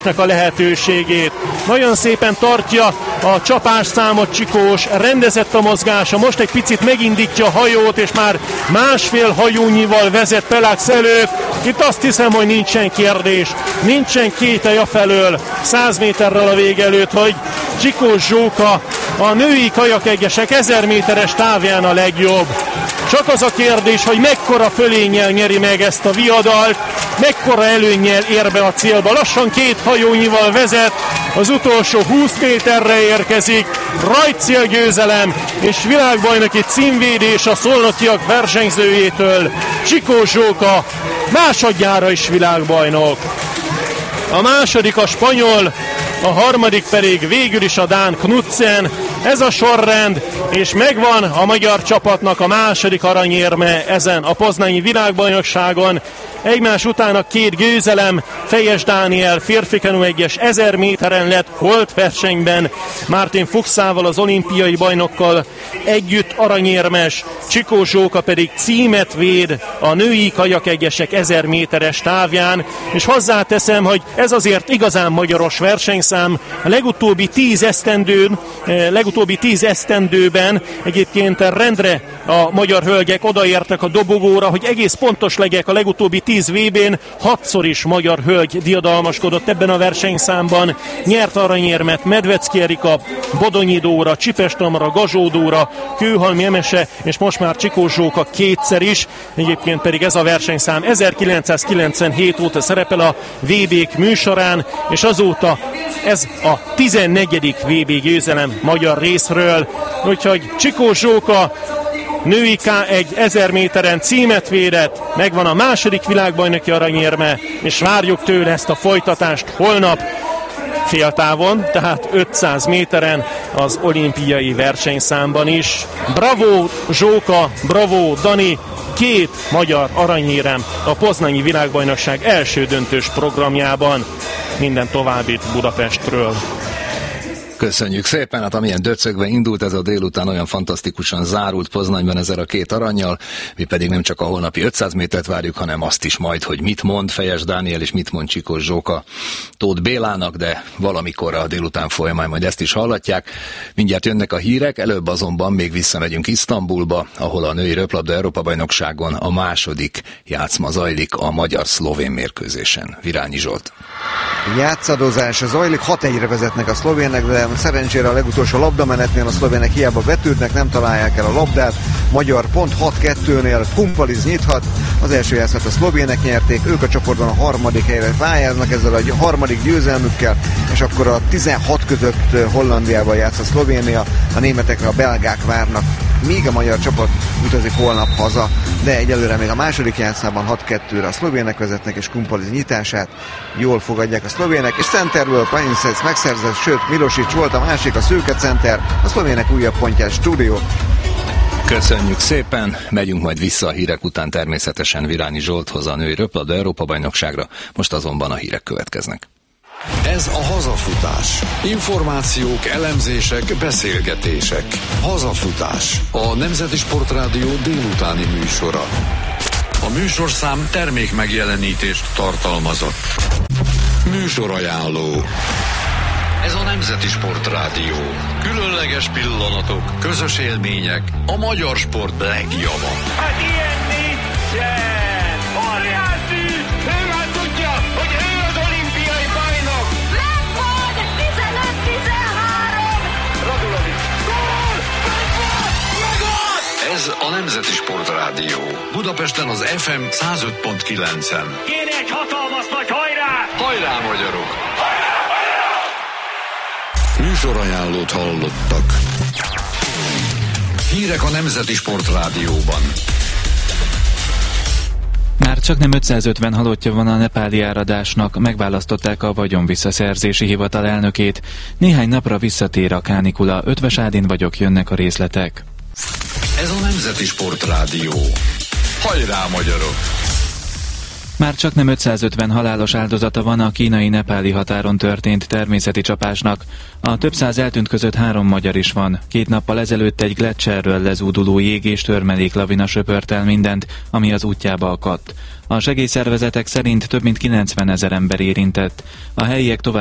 a lehetőségét. Nagyon szépen tartja a csapásszámot Csikós, rendezett a mozgása, most egy picit megindítja a hajót, és már másfél hajónyival vezet Pelax előtt. Itt azt hiszem, hogy nincsen kérdés, nincsen kételj afelől 100 méterrel a vége előtt, hogy Csikós Zsóka a női kajakegyesek 1000 méteres távján a legjobb. Csak az a kérdés, hogy mekkora fölénnyel nyeri meg ezt a viadalt, mekkora előnnyel ér be a célba. Lassan 2 hajónyival vezet, az utolsó 20 méterre érkezik, rajtcélgyőzelem és világbajnoki címvédés a szolnokiak versenyzőjétől. Csikós Zsóka másodjára is világbajnok. A második a spanyol, a harmadik pedig végül is a dán Knudsen. Ez a sorrend, és megvan a magyar csapatnak a második aranyérme ezen a poznányi világbajnokságon. Egymás után a 2 győzelem, Fejes Dániel férfi kenu-egyes 1000 méteren lett holt versenyben, Martin Fuchsával, az olimpiai bajnokkal együtt aranyérmes, Csikós Zsóka pedig címet véd a női kajakegyesek 1000 méteres távján, és hozzáteszem, hogy ez azért igazán magyaros versenyszám. A legutóbbi 10 esztendőben egyébként rendre a magyar hölgyek odaértek a dobogóra, hogy egész pontos legyek, a legutóbbi 10 VB-n 6-szor is magyar hölgy diadalmaskodott ebben a versenyszámban. Nyert aranyérmet Medvecki Erika, Bodonyi Dóra, Csipes Tamara, Gazsó Dóra, Kőhalmi Emese, és most már Csikós Zsóka 2-szer is. Egyébként pedig ez a versenyszám 1997 óta szerepel a VB-k műsorán, és azóta ez a 14. VB győzelem magyar részről. Úgyhogy Csikós Zsóka női K1 1000 méteren címet védett, megvan a második világbajnoki aranyérme, és várjuk tőle ezt a folytatást holnap féltávon, tehát 500 méteren az olimpiai versenyszámban is. Bravo Zsóka, bravo Dani, 2 magyar aranyérem a poznányi világbajnokság első döntős programjában. Minden továbbit Budapestről. Köszönjük szépen, hát amilyen döcögve indult ez a délután, olyan fantasztikusan zárult Poznanyban ezzel a 2 arannyal, mi pedig nem csak a holnapi 500 métert várjuk, hanem azt is majd, hogy mit mond Fejes Dániel és mit mond Csikós Zsóka Tóth Bélának, de valamikor a délután folyamán majd ezt is hallatják. Mindjárt jönnek a hírek, előbb azonban még visszamegyünk Isztambulba, ahol a női röplabda Európa-bajnokságon a második játszma zajlik a magyar-szlovén mérkőzésen. Virányi Zsolt. Játszadozás zajlik, 6-1-re vezetnek a szlovének, de szerencsére a legutolsó labdamenetnél a szlovének hiába betűrnek, nem találják el a labdát. Magyar pont 6-2-nél Kumpaliz nyithat, az első játszat a szlovének nyerték, ők a csoportban a harmadik helyre pályáznak ezzel a harmadik győzelmükkel, és akkor a 16 között Hollandiával játsz a Szlovénia, a németekre a belgák várnak, míg a magyar csapat utazik holnap haza, de egyelőre még a második játszában 6-2-re a szlovének vezetnek, és Kumpaliz nyitását jól fogadják a szlovének, és centerből Paniszec megszerzett, sőt Milosic volt a másik, a szőke center, a szlovének újabb pontját stúdió. Köszönjük szépen, megyünk majd vissza a hírek után természetesen Virányi Zsolthoz a női röplabda Európa-bajnokságra, most azonban a hírek következnek. Ez a Hazafutás. Információk, elemzések, beszélgetések. Hazafutás. A Nemzeti Sportrádió délutáni műsora. A műsorszám termék megjelenítést tartalmazott. Műsorajánló. Ez a Nemzeti Sportrádió. Különleges pillanatok, közös élmények, a magyar sport legjava. Hát ilyen nincsen! Óriási! Ő már tudja, hogy ő az olimpiai bajnok! Megvan! 15-13! Radulovic! Gól! Megvan! Ez a Nemzeti Sportrádió. Budapesten az FM 105.9-en. Kéne egy hatalmas nagy hajrá! Hajrá, magyarok! Műsorajánlót hallottak. Hírek a Nemzeti Sportrádióban. Már csak nem 550 halottja van a nepáli áradásnak, megválasztották a vagyonvisszaszerzési hivatal elnökét. Néhány napra visszatér a kánikula. Ötvös Ádin vagyok, jönnek a részletek. Ez a Nemzeti Sportrádió. Hajrá, magyarok! Már csak nem 550 halálos áldozata van a kínai-nepáli határon történt természeti csapásnak. A több száz eltűnt között 3 magyar is van. 2 nappal ezelőtt egy gleccserről lezúduló jég és törmeléklavina söpört el mindent, ami az útjába akadt. A segélyszervezetek szerint több mint 90 000 ember érintett. A helyiek tovább